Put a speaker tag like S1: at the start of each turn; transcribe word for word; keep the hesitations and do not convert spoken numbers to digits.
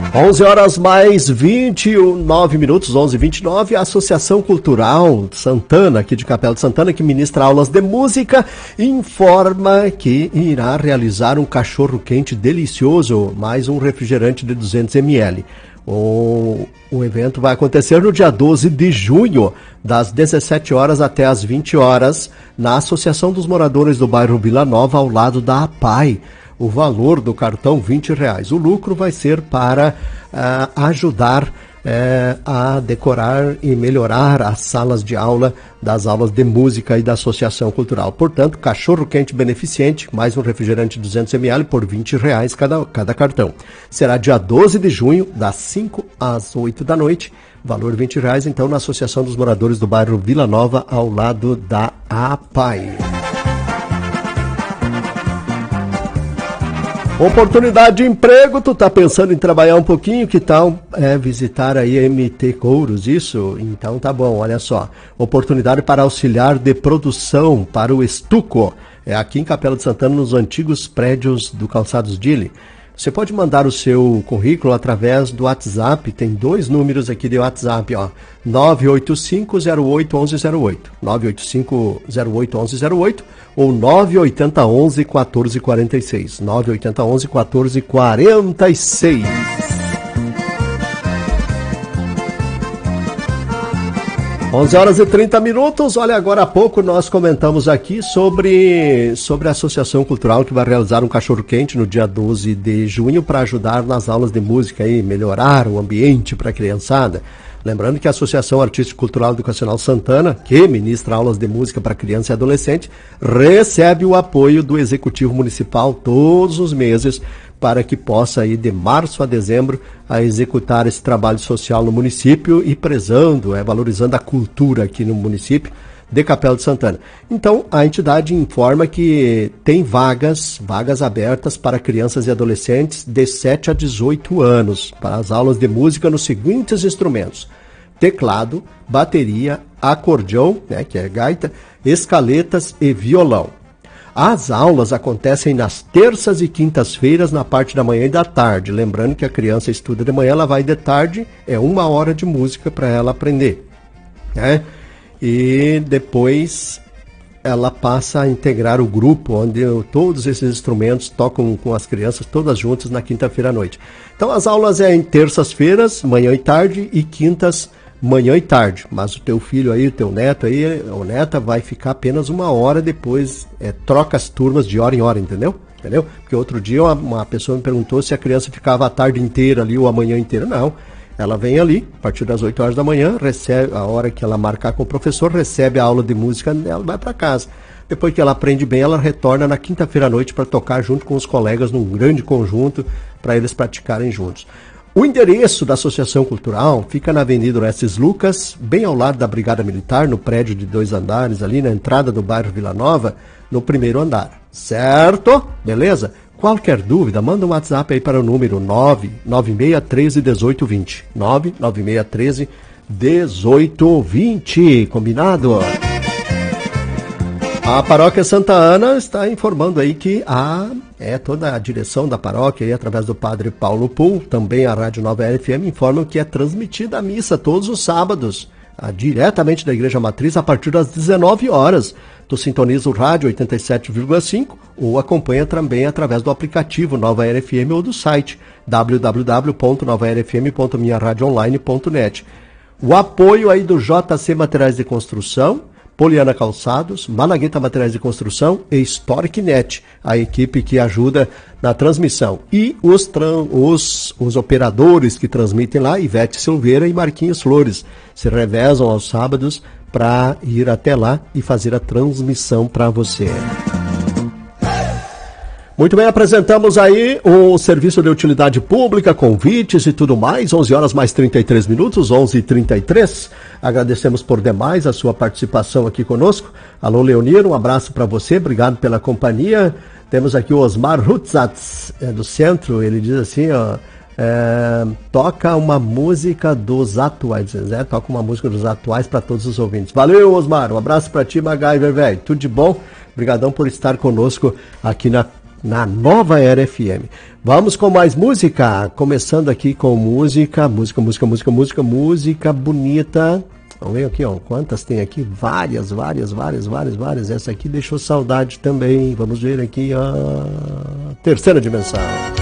S1: onze horas mais vinte e nove minutos, onze e vinte e nove, a Associação Cultural Santana, aqui de Capela de Santana, que ministra aulas de música, informa que irá realizar um cachorro-quente delicioso, mais um refrigerante de duzentos mililitros. O, o evento vai acontecer no dia doze de junho, das dezessete horas até as vinte horas, na Associação dos Moradores do Bairro Vila Nova, ao lado da A P A I. O valor do cartão vinte reais. O lucro vai ser para uh, ajudar uh, a decorar e melhorar as salas de aula das aulas de música e da Associação Cultural. Portanto, cachorro-quente beneficente, mais um refrigerante de duzentos mililitros por vinte reais cada, cada cartão. Será dia doze de junho, das cinco às oito da noite. Valor vinte reais, então, na Associação dos Moradores do Bairro Vila Nova, ao lado da A P A I. Oportunidade de emprego, tu tá pensando em trabalhar um pouquinho, que tal é, visitar aí a M T Couros, isso? Então tá bom, olha só. Oportunidade para auxiliar de produção para o estuco, é aqui em Capela de Santana, nos antigos prédios do Calçados Dili. Você pode mandar o seu currículo através do WhatsApp, tem dois números aqui de WhatsApp, ó, nove oito cinco, zero oito, onze zero oito, nove oito cinco, zero oito, onze zero oito ou nove oito zero, onze, quatorze quarenta e seis, nove oito zero, onze, quatorze quarenta e seis. onze horas e trinta minutos, olha, agora há pouco nós comentamos aqui sobre, sobre a Associação Cultural que vai realizar um cachorro-quente no dia doze de junho para ajudar nas aulas de música e melhorar o ambiente para a criançada. Lembrando que a Associação Artística Cultural Educacional Santana, que ministra aulas de música para criança e adolescente, recebe o apoio do Executivo Municipal todos os meses para que possa ir de março a dezembro a executar esse trabalho social no município e prezando, é, valorizando a cultura aqui no município de Capela de Santana. Então, a entidade informa que tem vagas, vagas abertas para crianças e adolescentes de sete a dezoito anos, para as aulas de música nos seguintes instrumentos: teclado, bateria, acordeão, né, que é gaita, escaletas e violão. As aulas acontecem nas terças e quintas-feiras, na parte da manhã e da tarde. Lembrando que a criança estuda de manhã, ela vai de tarde, é uma hora de música para ela aprender, né? E depois ela passa a integrar o grupo, onde todos esses instrumentos tocam com as crianças, todas juntas, na quinta-feira à noite. Então as aulas é em terças-feiras, manhã e tarde, e quintas, manhã e tarde. Mas o teu filho aí, o teu neto aí, ou neta, vai ficar apenas uma hora depois, é, troca as turmas de hora em hora, entendeu? Entendeu? Porque outro dia uma, uma pessoa me perguntou se a criança ficava a tarde inteira ali ou a manhã inteira. Não. Ela vem ali, a partir das oito horas da manhã, recebe a hora que ela marcar com o professor, recebe a aula de música dela e vai para casa. Depois que ela aprende bem, ela retorna na quinta-feira à noite para tocar junto com os colegas num grande conjunto, para eles praticarem juntos. O endereço da Associação Cultural fica na Avenida Orestes Lucas, bem ao lado da Brigada Militar, no prédio de dois andares, ali na entrada do bairro Vila Nova, no primeiro andar. Certo? Beleza? Qualquer dúvida, manda um WhatsApp aí para o número nove nove seis um três, um oito dois zero. nove nove seis um três, um oito dois zero. Combinado? A Paróquia Santa Ana está informando aí que a, é, toda a direção da paróquia, aí, através do Padre Paulo Pul, também a Rádio Nova F M, informam que é transmitida a missa todos os sábados, a, diretamente da Igreja Matriz, a partir das dezenove horas. Tu sintoniza o rádio oitenta e sete vírgula cinco ou acompanha também através do aplicativo Nova Era F M ou do site w w w ponto nova era f m ponto minha rádio online ponto net. O apoio aí do J C Materiais de Construção, Poliana Calçados, Malagueta Materiais de Construção e StorkNet, a equipe que ajuda na transmissão. E os, tran- os, os operadores que transmitem lá, Ivete Silveira e Marquinhos Flores, se revezam aos sábados para ir até lá e fazer a transmissão para você. Muito bem, apresentamos aí o serviço de utilidade pública, convites e tudo mais, onze horas mais trinta e três minutos, onze e trinta e três. Agradecemos por demais a sua participação aqui conosco. Alô, Leonir, um abraço para você, obrigado pela companhia. Temos aqui o Osmar Rutzatz, é, do centro, ele diz assim, ó, é, toca uma música dos atuais, né? Toca uma música dos atuais para todos os ouvintes. Valeu, Osmar, um abraço para ti, MacGyver, velho, tudo de bom, obrigadão por estar conosco aqui na na Nova Era F M. Vamos com mais música, começando aqui com música, música, música, música, música, música bonita. Vamos ver aqui, ó, quantas tem aqui? Várias, várias, várias, várias, várias. Essa aqui deixou saudade também. Vamos ver aqui a terceira dimensão.